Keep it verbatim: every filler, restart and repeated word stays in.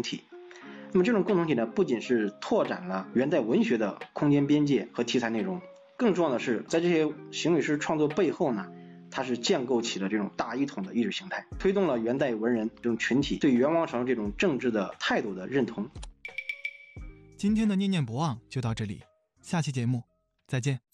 同体。那么这种共同体呢，不仅是拓展了元代文学的空间边界和题材内容，更重要的是在这些行旅诗创作背后呢，它是建构起了这种大一统的意识形态，推动了元代文人这种群体对元王朝这种政治的态度的认同。 今天的念念不忘就到这里，下期节目再见。